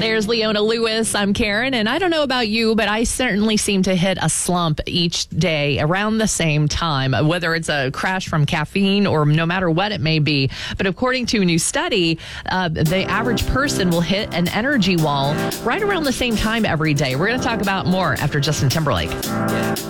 There's Leona Lewis. I'm Karen, and I don't know about you, but I certainly seem to hit a slump each day around the same time, whether it's a crash from caffeine or no matter what it may be. But according to a new study, the average person will hit an energy wall right around the same time every day. We're going to talk about more after Justin Timberlake.